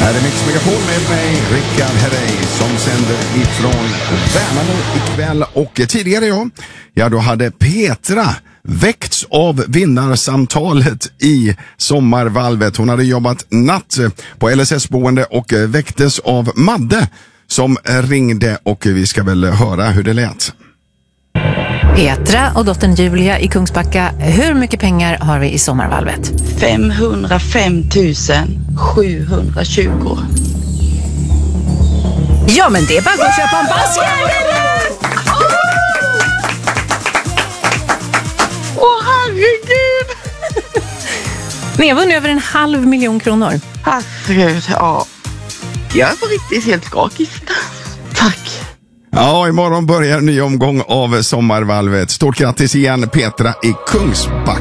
Här är Mix Megapol med mig, Rickard Herrey, som sänder ifrån Värnamo ikväll. Och tidigare då hade Petra väckts av vinnarsamtalet i sommarvalvet. Hon hade jobbat natt på LSS-boende och väcktes av Madde som ringde, och vi ska väl höra hur det lät. Petra och dottern Julia i Kungsbacka, hur mycket pengar har vi i sommarvalvet? 505 720. Ja, men det är bara att gå och köpa en basker! Åh, herregud! Ni har vunnit över 500 000 kronor. Herregud, ja. Jag är på riktigt helt skakig. Tack. Ja, imorgon börjar en ny omgång av sommarvalvet. Stort grattis igen, Petra i Kungsbacka.